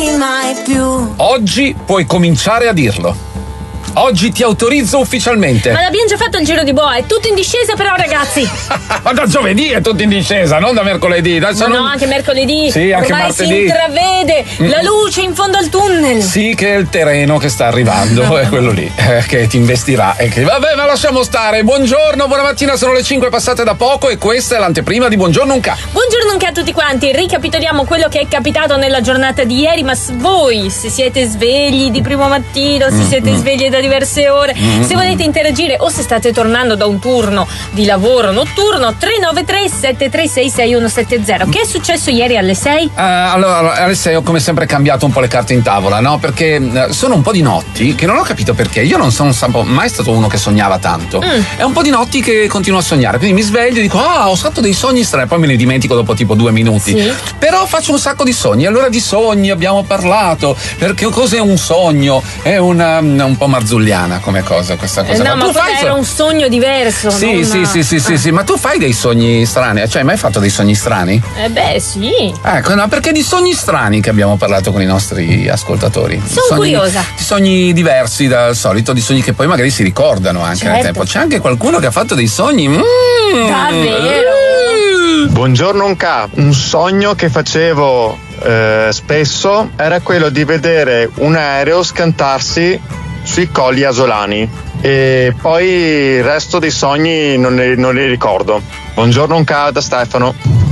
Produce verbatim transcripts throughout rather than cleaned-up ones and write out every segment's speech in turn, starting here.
dirti mai più. Oggi puoi cominciare a dirlo. Oggi ti autorizzo ufficialmente. Ma l'abbiamo già fatto il giro di boa, è tutto in discesa però, ragazzi. Ma da giovedì è tutto in discesa, non da mercoledì. Da, Ma non... no, anche mercoledì. Sì, anche ormai martedì. si intravede mm. la luce in fondo al tunnel. Sì, che è il terreno che sta arrivando, è quello lì, eh, che ti investirà. E che... Vabbè, ma lasciamo stare. Buongiorno, buona mattina, sono le cinque passate da poco e questa è l'anteprima di Buongiorno Unca. Buongiorno Unca a tutti quanti. Ricapitoliamo quello che è capitato nella giornata di ieri, ma voi, se siete svegli di primo mattino, se mm, siete mm. svegli da diverse ore, mm-hmm. se volete interagire o se state tornando da un turno di lavoro notturno, tre nove tre sette tre sei sei uno sette zero. Che è successo ieri alle sei? Uh, allora, alle sei ho come sempre cambiato un po' le carte in tavola, no? Perché uh, sono un po' di notti che non ho capito perché. Io non sono mai stato uno che sognava tanto. Mm. È un po' di notti che continuo a sognare. Quindi mi sveglio e dico, ah, ho fatto dei sogni strani. Poi me ne dimentico dopo tipo due minuti. Sì. Però faccio un sacco di sogni. Allora di sogni abbiamo parlato. Perché cos'è un sogno? È una, un po' marzulliana come cosa questa cosa. Eh no, ma, ma fai era so- un sogno diverso. Sì, non... sì, sì, sì, ah. sì, sì. Ma tu fai dei sogni strani? Cioè, hai mai fatto dei sogni strani? Eh beh, sì. Ecco, no, perché di sogni strani che abbiamo parlato con i nostri ascoltatori. Sono sogni, curiosa. Di sogni diversi dal solito, di sogni che poi magari si ricordano anche certo. nel tempo. C'è anche qualcuno che ha fatto dei sogni. Mm, Davvero? Mm. Buongiorno Unca, un sogno che facevo eh, spesso era quello di vedere un aereo scantarsi sui colli asolani e poi il resto dei sogni non li, non li ricordo. Buongiorno Unca da Stefano.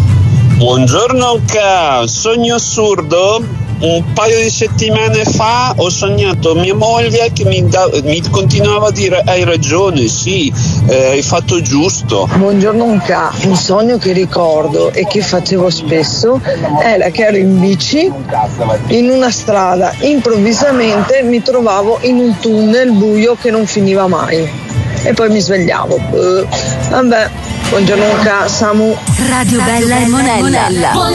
Buongiorno Unca, sogno assurdo. Un paio di settimane fa ho sognato mia moglie che mi, da, mi continuava a dire hai ragione, sì, eh, hai fatto giusto. Buongiorno Unca, un sogno che ricordo e che facevo spesso era che ero in bici in una strada, improvvisamente mi trovavo in un tunnel buio che non finiva mai e poi mi svegliavo. Uh, vabbè, buongiorno Unca, Samu. Radio Bella e Monella.